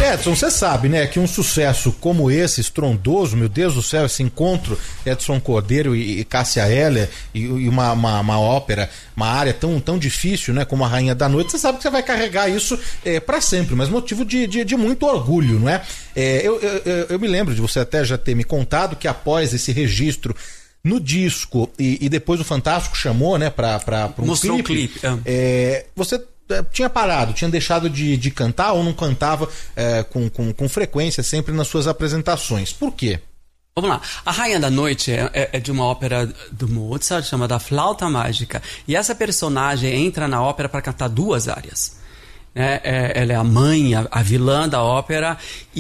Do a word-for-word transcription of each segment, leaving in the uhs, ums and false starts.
Edson, você sabe, né, que um sucesso como esse, estrondoso, meu Deus do céu, esse encontro Edson Cordeiro e, e Cássia Eller, e, e uma, uma, uma ópera, uma área tão, tão difícil, né, como a Rainha da Noite, você sabe que você vai carregar isso é, para sempre, mas motivo de, de, de muito orgulho, não é? é eu, eu, eu me lembro de você até já ter me contado que após esse registro no disco e, e depois o Fantástico chamou, né, para um Mostrou clipe, um clipe. É. É, você tinha parado, tinha deixado de, de cantar ou não cantava é, com, com, com frequência sempre nas suas apresentações. Por quê? Vamos lá. A Rainha da Noite é, é, é de uma ópera do Mozart chamada A Flauta Mágica. E essa personagem entra na ópera para cantar duas áreas. É, é, ela é a mãe, a, a vilã da ópera,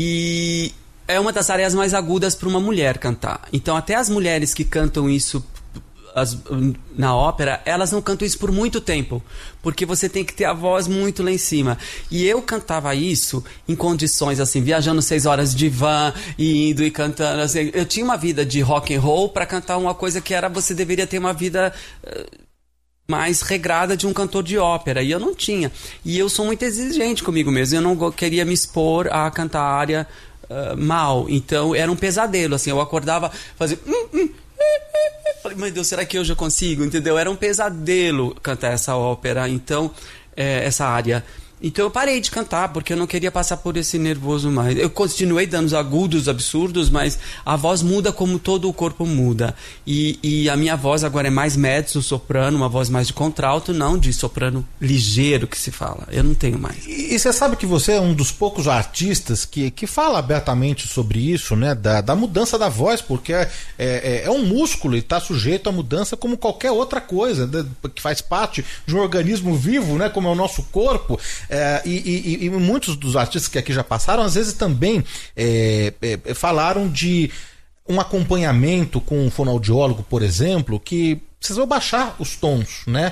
e é uma das áreas mais agudas para uma mulher cantar. Então até as mulheres que cantam isso As, na ópera, elas não cantam isso por muito tempo, porque você tem que ter a voz muito lá em cima. E eu cantava isso em condições assim, viajando seis horas de van e indo e cantando assim. Eu tinha uma vida de rock and roll para cantar uma coisa que era, você deveria ter uma vida uh, mais regrada de um cantor de ópera, e eu não tinha. E eu sou muito exigente comigo mesmo, eu não queria me expor a cantar a área uh, mal. Então era um pesadelo, assim, eu acordava, fazia hum, hum, falei, meu Deus, será que hoje eu consigo? Entendeu? Era um pesadelo cantar essa ópera, então, é, essa área. Então eu parei de cantar, porque eu não queria passar por esse nervoso mais. Eu continuei dando os agudos absurdos, mas a voz muda como todo o corpo muda. E, e a minha voz agora é mais mezzo soprano, uma voz mais de contralto, não de soprano ligeiro que se fala. Eu não tenho mais. E, e você sabe que você é um dos poucos artistas que, que fala abertamente sobre isso, né? Da, da mudança da voz, porque é, é, é um músculo e está sujeito à mudança como qualquer outra coisa, né? Que faz parte de um organismo vivo, né? Como é o nosso corpo. É, e, e, e muitos dos artistas que aqui já passaram, às vezes também é, é, falaram de um acompanhamento com um fonoaudiólogo, por exemplo, que precisou baixar os tons, né?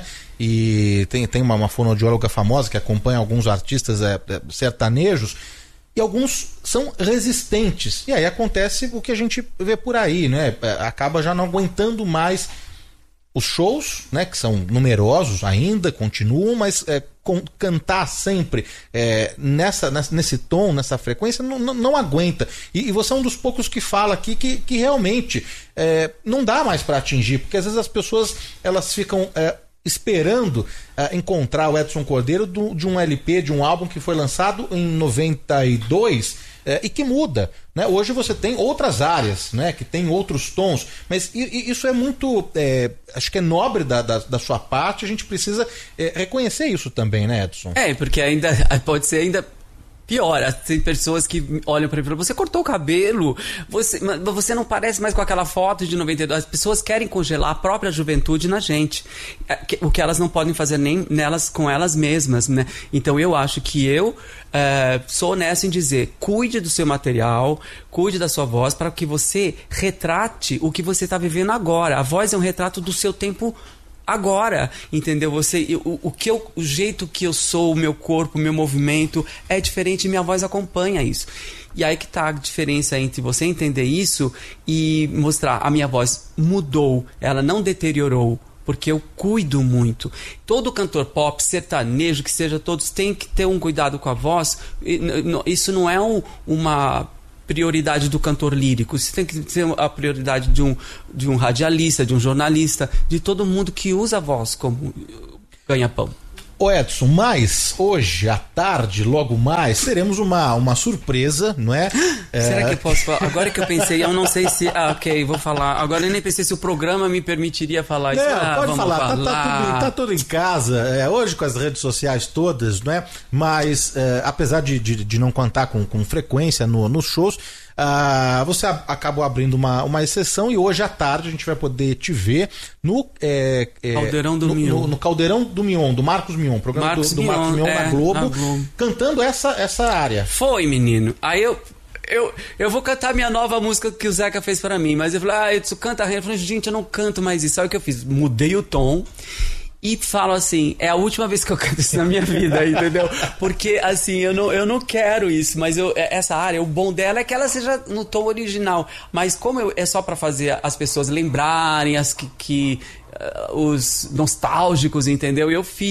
E tem, tem uma, uma fonoaudióloga famosa que acompanha alguns artistas é, é, sertanejos, e alguns são resistentes. E aí acontece o que a gente vê por aí, né? Acaba já não aguentando mais os shows, né, que são numerosos ainda, continuam, mas é, com, cantar sempre é, nessa, nessa, nesse tom, nessa frequência, não, não, não aguenta. E, e você é um dos poucos que fala aqui que, que realmente é, não dá mais para atingir, porque às vezes as pessoas elas ficam é, esperando é, encontrar o Edson Cordeiro do, de um L P, de um álbum que foi lançado em noventa e dois, É, e que muda, né? Hoje você tem outras áreas, né? Que tem outros tons, mas e, e isso é muito, é, acho que é nobre da, da, da sua parte, a gente precisa é, reconhecer isso também, né, Edson? É, porque ainda pode ser ainda pior. Tem pessoas que olham para mim e falam, você cortou o cabelo, você, você não parece mais com aquela foto de noventa e dois. As pessoas querem congelar a própria juventude na gente, o que elas não podem fazer nem nelas com elas mesmas, né? Então eu acho que eu é, sou honesto em dizer, cuide do seu material, cuide da sua voz, para que você retrate o que você está vivendo agora. A voz é um retrato do seu tempo agora, entendeu? Você, o, o, que eu, o jeito que eu sou, o meu corpo, o meu movimento é diferente e minha voz acompanha isso. E aí que tá a diferença entre você entender isso e mostrar, a minha voz mudou, ela não deteriorou, porque eu cuido muito. Todo cantor pop, sertanejo, que seja todos, tem que ter um cuidado com a voz. Isso não é um, uma prioridade do cantor lírico, isso tem que ser a prioridade de um, de um radialista, de um jornalista, de todo mundo que usa a voz como ganha-pão. Ô Edson, mas hoje à tarde, logo mais, teremos uma, uma surpresa, não é? Será é... que eu posso falar? Agora que eu pensei, eu não sei se... Ah, ok, vou falar. Agora eu nem pensei se o programa me permitiria falar isso. Não, ah, pode vamos falar, falar. Tá, tá, tudo, tá tudo em casa, é, hoje com as redes sociais todas, não é? Mas, é, apesar de, de, de não contar com, com frequência no, nos shows, ah, você a, acabou abrindo uma, uma exceção e hoje à tarde a gente vai poder te ver no... É, é, Caldeirão do no, Mion. No, no Caldeirão do Mion, do Marcos Mion, programa Marcos do, do Mion, Marcos Mion é, na, Globo, na Globo, cantando essa, essa área. Foi, menino. Aí eu... Eu, eu vou cantar minha nova música que o Zeca fez pra mim, mas eu falei, ah, Edson, canta a Rainha. Eu falei, gente, eu não canto mais isso. Sabe o que eu fiz? Mudei o tom e falo assim, é a última vez que eu canto isso na minha vida, entendeu? Porque, assim, eu não, eu não quero isso, mas eu, essa área, o bom dela é que ela seja no tom original. Mas como eu, é só pra fazer as pessoas lembrarem, as que... que os nostálgicos, entendeu? Eu fiz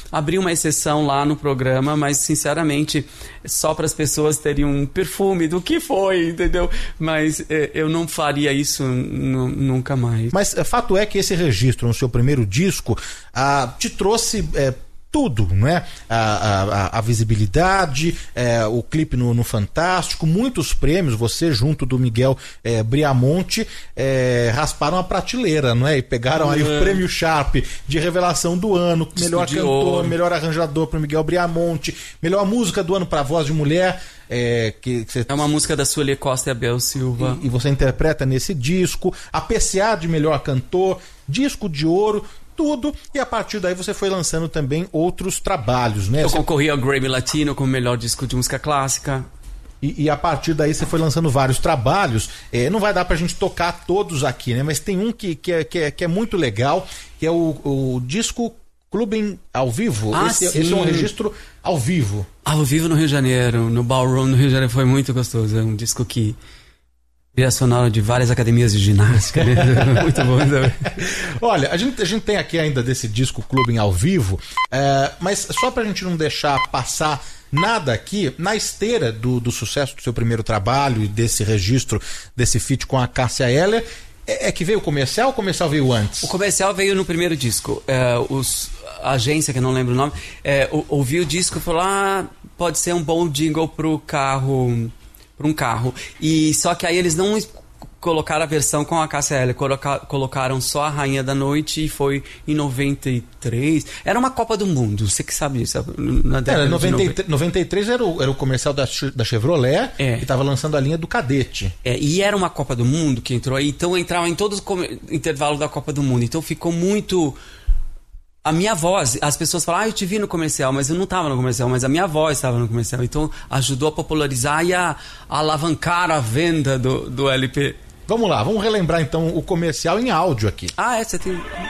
abrir uma exceção lá no programa, mas sinceramente só para as pessoas terem um perfume do que foi, entendeu? Mas é, eu não faria isso n- nunca mais. Mas é, fato é que esse registro no seu primeiro disco ah, te trouxe... É, tudo, não é? A, a, a visibilidade, é, o clipe no, no Fantástico, muitos prêmios. Você, junto do Miguel é, Briamonte, é, rasparam a prateleira, não é? E pegaram aí é. o prêmio Sharp de revelação do ano, melhor cantor, melhor arranjador para o Miguel Briamonte, melhor música do ano para Voz de Mulher. É, que, que você... é uma música da Sueli Costa e Abel Silva. E, e você interpreta nesse disco. A P C A de melhor cantor, disco de ouro. Tudo, e a partir daí você foi lançando também outros trabalhos, né? Eu você... concorri ao Grammy Latino como melhor disco de música clássica. E, e a partir daí você foi lançando vários trabalhos. É, não vai dar pra gente tocar todos aqui, né? Mas tem um que, que, é, que, é, que é muito legal, que é o, o disco Clubbing ao vivo. Ah, esse, sim. esse é um registro ao vivo. Ao vivo no Rio de Janeiro, no Ballroom no Rio de Janeiro, foi muito gostoso. É um disco que... trilha sonora de várias academias de ginástica, né? Muito bom também. Olha, a gente, a gente tem aqui ainda desse disco Clubbing ao vivo, é, mas só pra gente não deixar passar nada aqui, na esteira do, do sucesso do seu primeiro trabalho e desse registro, desse feat com a Cássia Eller, é, é que veio o comercial ou o comercial veio antes? O comercial veio no primeiro disco. É, os, a agência, que eu não lembro o nome, é, ouviu o disco e falou, ah, pode ser um bom jingle pro carro... para um carro. E só que aí eles não colocaram a versão com a Cássia Eller, coloca, colocaram só a Rainha da Noite e foi em noventa e três. Era uma Copa do Mundo, você que sabe isso. Na década era, noventa e três, de noventa. noventa e três era o, era o comercial da, da Chevrolet, é. que estava lançando a linha do Cadete. É, e era uma Copa do Mundo que entrou aí, então entrava em todos os intervalos da Copa do Mundo. Então ficou muito... A minha voz, as pessoas falam, ah, eu te vi no comercial, mas eu não estava no comercial, mas a minha voz estava no comercial. Então ajudou a popularizar e a, a alavancar a venda do, do L P. Vamos lá, vamos relembrar então o comercial em áudio aqui. Ah, é, você tem...